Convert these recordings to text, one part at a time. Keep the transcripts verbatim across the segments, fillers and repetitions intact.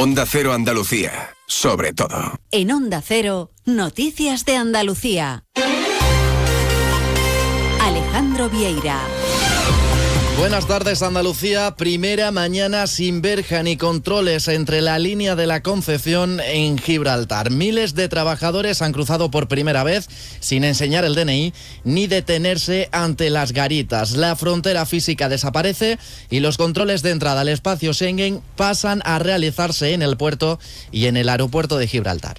Onda Cero Andalucía, sobre todo. En Onda Cero, Noticias de Andalucía. Alejandro Vieira. Buenas tardes, Andalucía. Primera mañana sin verja ni controles entre la línea de la Concepción en Gibraltar. Miles de trabajadores han cruzado por primera vez sin enseñar el D N I ni detenerse ante las garitas. La frontera física desaparece y los controles de entrada al espacio Schengen pasan a realizarse en el puerto y en el aeropuerto de Gibraltar.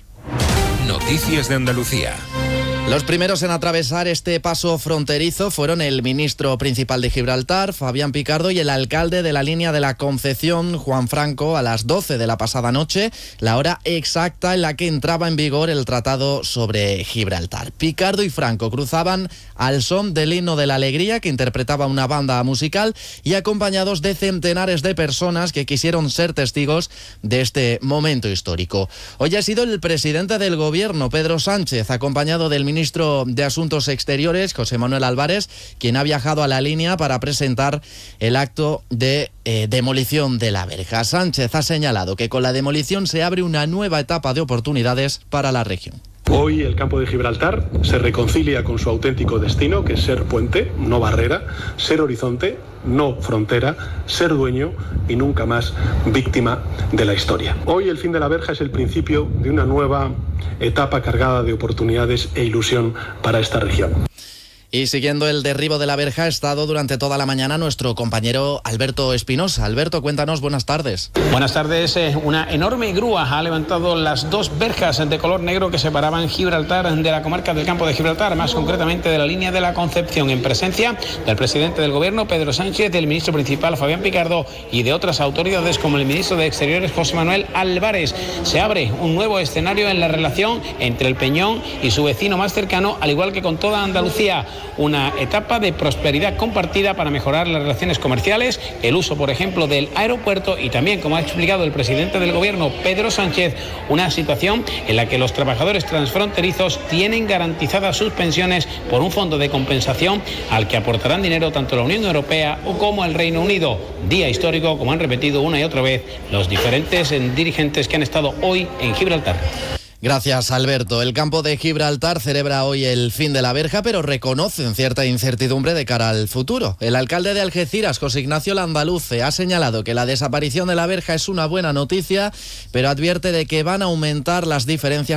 Noticias de Andalucía. Los primeros en atravesar este paso fronterizo fueron el ministro principal de Gibraltar, Fabián Picardo, y el alcalde de la línea de la Concepción, Juan Franco, a las doce de la pasada noche, la hora exacta en la que entraba en vigor el tratado sobre Gibraltar. Picardo y Franco cruzaban al son del himno de la alegría que interpretaba una banda musical y acompañados de centenares de personas que quisieron ser testigos de este momento histórico. Hoy ha sido el presidente del gobierno, Pedro Sánchez, acompañado del ministro ministro de Asuntos Exteriores, José Manuel Álvarez, quien ha viajado a la línea para presentar el acto de eh, demolición de la verja. Sánchez ha señalado que con la demolición se abre una nueva etapa de oportunidades para la región. Hoy el campo de Gibraltar se reconcilia con su auténtico destino, que es ser puente, no barrera, ser horizonte, no frontera, ser dueño y nunca más víctima de la historia. Hoy el fin de la verja es el principio de una nueva etapa cargada de oportunidades e ilusión para esta región. Y siguiendo el derribo de la verja ha estado durante toda la mañana nuestro compañero Alberto Espinosa. Alberto, cuéntanos, buenas tardes. Buenas tardes. Una enorme grúa ha levantado las dos verjas de color negro que separaban Gibraltar de la comarca del Campo de Gibraltar, más concretamente de la línea de la Concepción, en presencia del presidente del gobierno, Pedro Sánchez, del ministro principal, Fabián Picardo, y de otras autoridades como el ministro de Exteriores, José Manuel Álvarez. Se abre un nuevo escenario en la relación entre el Peñón y su vecino más cercano, al igual que con toda Andalucía. Una etapa de prosperidad compartida para mejorar las relaciones comerciales, el uso, por ejemplo, del aeropuerto y también, como ha explicado el presidente del gobierno, Pedro Sánchez, una situación en la que los trabajadores transfronterizos tienen garantizadas sus pensiones por un fondo de compensación al que aportarán dinero tanto la Unión Europea como el Reino Unido. Día histórico, como han repetido una y otra vez los diferentes dirigentes que han estado hoy en Gibraltar. Gracias, Alberto. El campo de Gibraltar celebra hoy el fin de la verja, pero reconocen cierta incertidumbre de cara al futuro. El alcalde de Algeciras, José Ignacio Landaluce, ha señalado que la desaparición de la verja es una buena noticia, pero advierte de que van a aumentar las diferencias